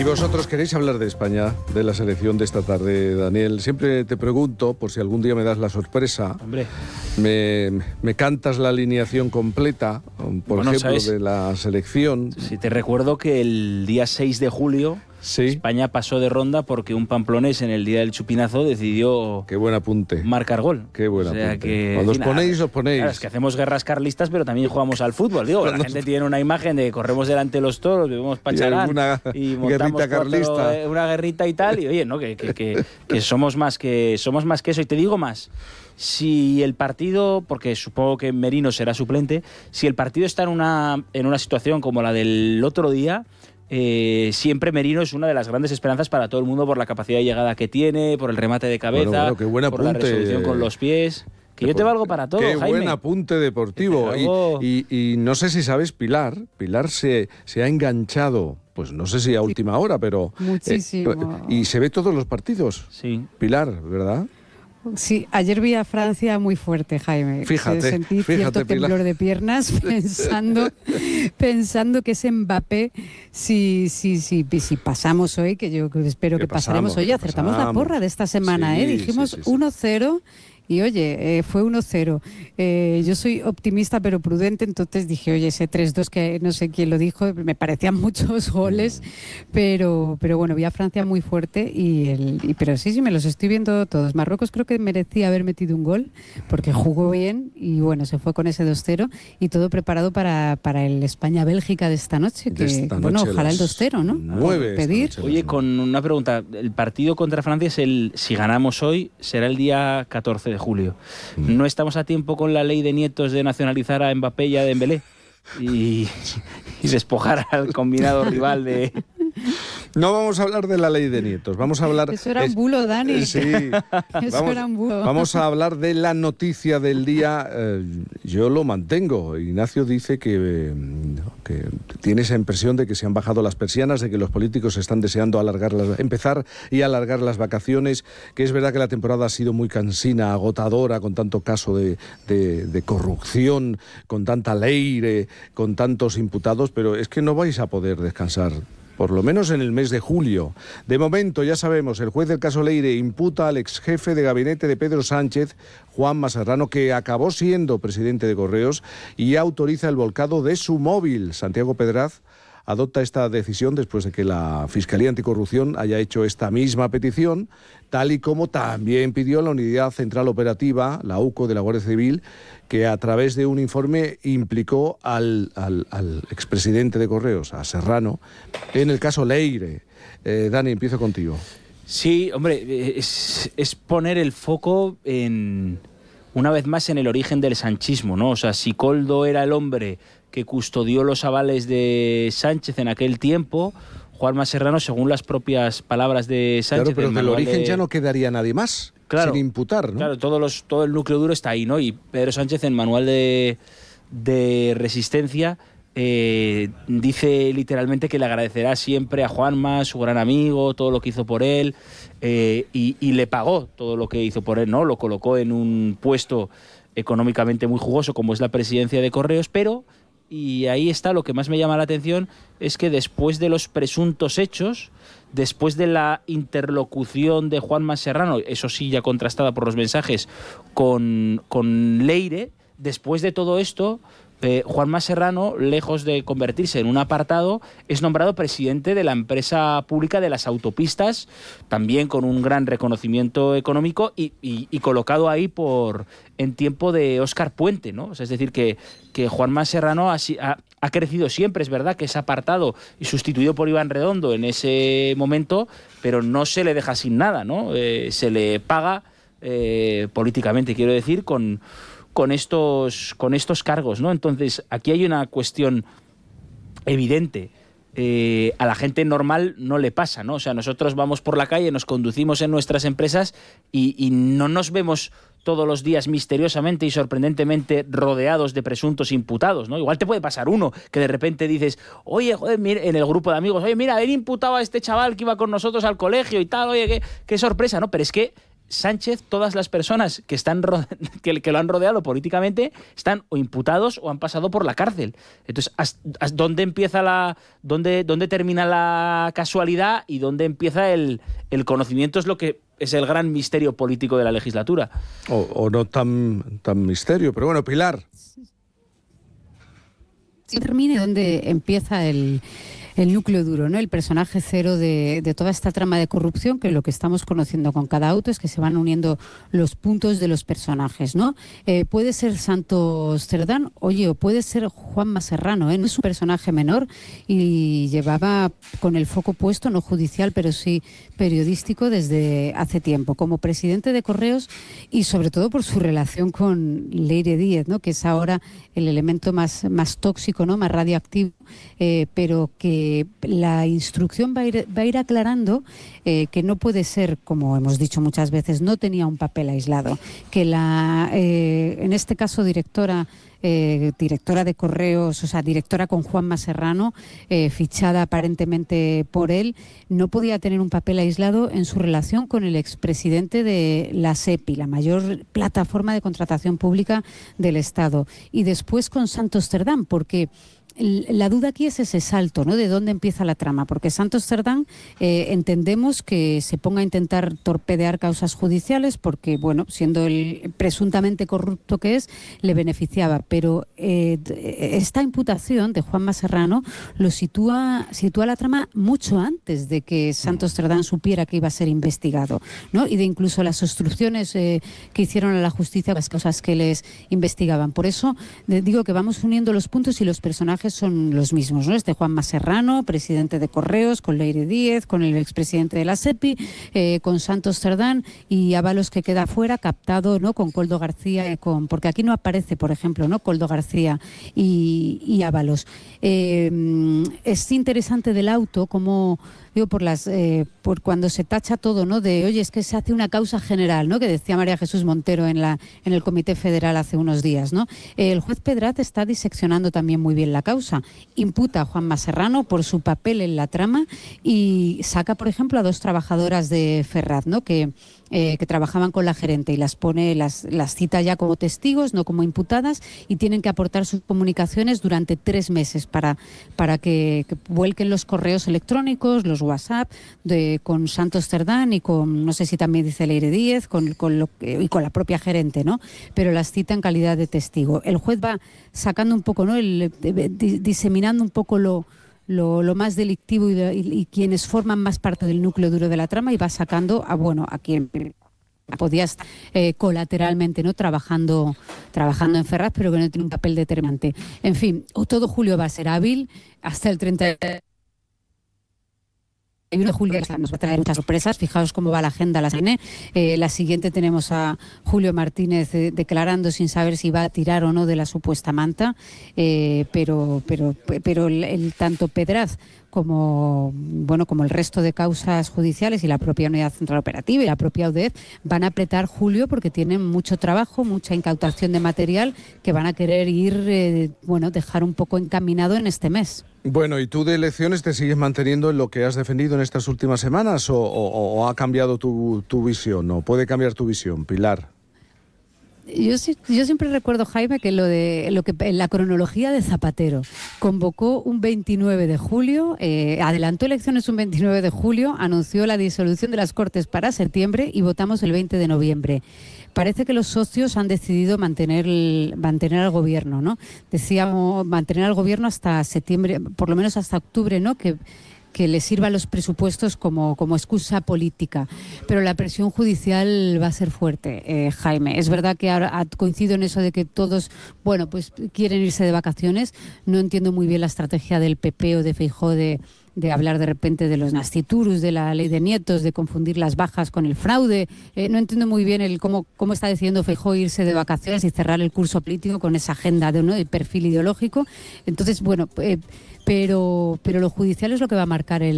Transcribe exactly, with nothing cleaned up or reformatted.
Y vosotros queréis hablar de España, de la selección de esta tarde, Daniel. Siempre te pregunto, por si algún día me das la sorpresa, Hombre. Me, me cantas la alineación completa, por Bueno, ejemplo, ¿sabes? de la selección. Sí, te recuerdo que el día seis de julio Sí. España pasó de ronda porque un pamplonés en el día del chupinazo decidió Qué buen apunte. marcar gol. Qué buen O sea apunte. que, Cuando en os fin, ponéis, os ponéis. Claro, es que hacemos guerras carlistas, pero también jugamos al fútbol. Digo, Cuando la gente tiene una imagen de corremos delante de los toros, bebemos pacharán alguna y montamos guerrita cuatro, carlista. eh, una guerrita y tal. Y oye, no, que, que, que, que somos más que somos más que eso. Y te digo más. Si el partido, porque supongo que Merino será suplente, si el partido está en una, en una situación como la del otro día, eh, siempre Merino es una de las grandes esperanzas para todo el mundo por la capacidad de llegada que tiene, por el remate de cabeza, Bueno, bueno, qué buen por la apunte. resolución con los pies. Que yo te valgo para todo, Qué Jaime. buen apunte deportivo. Te valgo. Y, y, y no sé si sabes, Pilar, Pilar se, se ha enganchado, pues no sé si a última hora, pero... Muchísimo. eh, y se ve todos los partidos. Sí. Pilar, ¿verdad? Sí, ayer vi a Francia muy fuerte, Jaime. Fíjate, Sentí fíjate, cierto Pilar. temblor de piernas pensando, pensando que ese Mbappé, si, si, si, si pasamos hoy, que yo espero Que que pasaremos pasamos, hoy, que acertamos la pasamos. porra de esta semana, Sí, ¿eh? Dijimos sí, sí, sí. uno cero. Y oye, eh, fue uno cero. Eh, yo soy optimista pero prudente, entonces dije, oye, ese tres dos que no sé quién lo dijo, me parecían muchos goles, pero pero bueno, vi a Francia muy fuerte, y, el, y pero sí, sí, me los estoy viendo todos. Marruecos creo que merecía haber metido un gol, porque jugó bien, y bueno, se fue con ese dos cero, y todo preparado para, para el España-Bélgica de esta noche, que De esta bueno, noche, ojalá el las dos cero, ¿no? nueve esta Pedir. noche. Oye, con una pregunta. El partido contra Francia es el, si ganamos hoy, será el día catorce de julio. ¿No estamos a tiempo con la ley de nietos de nacionalizar a Mbappé y a Dembélé? Y, y despojar al combinado rival de... No vamos a hablar de la ley de nietos, vamos a hablar... Eso era un es- bulo, Dani. Sí, Eso vamos, era un bulo. vamos a hablar de la noticia del día. Eh, yo lo mantengo. Ignacio dice que, eh, que tiene esa impresión de que se han bajado las persianas, de que los políticos están deseando alargar las, empezar y alargar las vacaciones, que es verdad que la temporada ha sido muy cansina, agotadora, con tanto caso de, de, de corrupción, con tanta ley, con tantos imputados, pero es que no vais a poder descansar. Por lo menos en el mes de julio. De momento, ya sabemos, el juez del caso Leire imputa al ex jefe de gabinete de Pedro Sánchez, Juanma Serrano, que acabó siendo presidente de Correos, y autoriza el volcado de su móvil. Santiago Pedraz adopta esta decisión después de que la Fiscalía Anticorrupción haya hecho esta misma petición, tal y como también pidió la Unidad Central Operativa, la U C O de la Guardia Civil, que a través de un informe implicó al, al, al expresidente de Correos, a Serrano, en el caso Leire. Eh, Dani, empiezo contigo. Sí, hombre, es, es poner el foco en, una vez más, en el origen del sanchismo, ¿no? O sea, si Koldo era el hombre que custodió los avales de Sánchez en aquel tiempo, Juanma Serrano, según las propias palabras de Sánchez... Claro, pero el del manual origen de... ya no quedaría nadie más, Claro, sin imputar, ¿no? Claro, todos los, todo el núcleo duro está ahí, ¿no? Y Pedro Sánchez, en Manual de, de Resistencia, eh, dice literalmente que le agradecerá siempre a Juanma, su gran amigo, todo lo que hizo por él, eh, y, y le pagó todo lo que hizo por él, ¿no? Lo colocó en un puesto económicamente muy jugoso, como es la presidencia de Correos, pero... Y ahí está, lo que más me llama la atención es que después de los presuntos hechos, después de la interlocución de Juanma Serrano, eso sí ya contrastada por los mensajes, con, con Leire, después de todo esto, eh, Juanma Serrano, lejos de convertirse en un apartado, es nombrado presidente de la empresa pública de las autopistas, también con un gran reconocimiento económico y, y, y colocado ahí por en tiempo de Óscar Puente, ¿no? O sea, es decir, que, que Juanma Serrano ha, ha, ha crecido siempre, es verdad que es apartado y sustituido por Iván Redondo en ese momento, pero no se le deja sin nada, ¿no? Eh, se le paga eh, políticamente, quiero decir, con... con estos, con estos cargos, ¿no? Entonces, aquí hay una cuestión evidente. Eh, a la gente normal no le pasa, ¿no? O sea, nosotros vamos por la calle, nos conducimos en nuestras empresas y, y no nos vemos todos los días misteriosamente y sorprendentemente rodeados de presuntos imputados, ¿no? Igual te puede pasar uno que de repente dices, oye, joder, mira, en el grupo de amigos, oye, mira, haber imputado a este chaval que iba con nosotros al colegio y tal, oye, qué, qué sorpresa, ¿no? Pero es que Sánchez, todas las personas que, están que, que lo han rodeado políticamente están o imputados o han pasado por la cárcel. Entonces, ¿dónde empieza la, dónde, dónde termina la casualidad y dónde empieza el, el conocimiento? Es lo que es el gran misterio político de la legislatura. O, o no tan, tan misterio, pero bueno, Pilar. Sí, termine donde empieza el... el núcleo duro, ¿no? El personaje cero de, de toda esta trama de corrupción, que lo que estamos conociendo con cada auto es que se van uniendo los puntos de los personajes, ¿no? Eh, puede ser Santos Cerdán, oye, o puede ser Juanma Serrano, ¿eh? No es un personaje menor y llevaba con el foco puesto, no judicial, pero sí periodístico desde hace tiempo, como presidente de Correos y sobre todo por su relación con Leire Díez, ¿no? Que es ahora el elemento más, más tóxico, ¿no? Más radioactivo, eh, pero que la instrucción va a ir, va a ir aclarando eh, que no puede ser, como hemos dicho muchas veces, no tenía un papel aislado, que la, eh, en este caso, directora Eh, directora de Correos, o sea, directora con Juanma Serrano, eh, fichada aparentemente por él, no podía tener un papel aislado en su relación con el expresidente de la SEPI, la mayor plataforma de contratación pública del Estado, y después con Santos Cerdán, porque la duda aquí es ese salto, ¿no? De dónde empieza la trama, porque Santos Cerdán eh, entendemos que se ponga a intentar torpedear causas judiciales porque, bueno, siendo el presuntamente corrupto que es, le beneficiaba, pero eh, esta imputación de Juanma Serrano lo sitúa, sitúa la trama mucho antes de que Santos Cerdán supiera que iba a ser investigado, ¿no? Y de incluso las obstrucciones eh, que hicieron a la justicia, las causas que les investigaban. Por eso eh, digo que vamos uniendo los puntos y los personajes son los mismos, ¿no? Este Juanma Serrano, presidente de Correos, con Leire Díez, con el expresidente de la SEPI, eh, con Santos Cerdán y Ábalos, que queda fuera, captado, ¿no? Con Koldo García, y con, porque aquí no aparece, por ejemplo, ¿no? Koldo García y, y Ábalos. Eh, es interesante del auto como digo, por las eh, por cuando se tacha todo, ¿no? De, oye, es que se hace una causa general, ¿no? Que decía María Jesús Montero en la en el Comité Federal hace unos días, ¿no? El juez Pedraz está diseccionando también muy bien la causa. Imputa a Juanma Serrano por su papel en la trama y saca, por ejemplo, a dos trabajadoras de Ferraz, ¿no? Que Eh, que trabajaban con la gerente y las pone, las, las cita ya como testigos, no como imputadas, y tienen que aportar sus comunicaciones durante tres meses para, para que, que vuelquen los correos electrónicos, los WhatsApp, de, con Santos Cerdán y con, no sé si también dice Leire Díez, con, con lo, y con la propia gerente, ¿no? Pero las cita en calidad de testigo. El juez va sacando un poco, ¿no? El, di, diseminando un poco lo Lo, lo más delictivo y, de, y, y quienes forman más parte del núcleo duro de la trama, y va sacando a, bueno, a quien podía estar eh, colateralmente, ¿no? Trabajando, trabajando en Ferraz, pero que no tiene un papel determinante. En fin, todo julio va a ser hábil hasta el treinta y uno de julio, nos va a traer muchas sorpresas. Fijaos cómo va la agenda la semana. Eh, la siguiente tenemos a Julio Martínez eh, declarando sin saber si va a tirar o no de la supuesta manta, eh, pero pero pero el, el tanto Pedraz como bueno como el resto de causas judiciales y la propia Unidad Central Operativa y la propia U D E F van a apretar julio porque tienen mucho trabajo, mucha incautación de material que van a querer ir eh, bueno dejar un poco encaminado en este mes. Bueno, ¿y tú de elecciones te sigues manteniendo en lo que has defendido en estas últimas semanas o, o, o ha cambiado tu, tu visión o puede cambiar tu visión, Pilar? Yo, yo siempre recuerdo, Jaime, que lo de lo que en la cronología de Zapatero convocó un veintinueve de julio, eh, adelantó elecciones un veintinueve de julio, anunció la disolución de las Cortes para septiembre y votamos el veinte de noviembre. Parece que los socios han decidido mantener el, mantener al gobierno, ¿no? Decíamos mantener al gobierno hasta septiembre, por lo menos hasta octubre, ¿no? Que que les sirvan los presupuestos como, como excusa política. Pero la presión judicial va a ser fuerte, eh, Jaime. Es verdad que ahora coincido en eso de que todos, bueno, pues quieren irse de vacaciones. No entiendo muy bien la estrategia del P P o de Feijóo de, de hablar de repente de los nasciturus, de la ley de nietos, de confundir las bajas con el fraude. Eh, no entiendo muy bien el cómo, cómo está decidiendo Feijóo irse de vacaciones y cerrar el curso político con esa agenda de, ¿no? de perfil ideológico. Entonces, bueno, eh, pero, pero lo judicial es lo que va a marcar el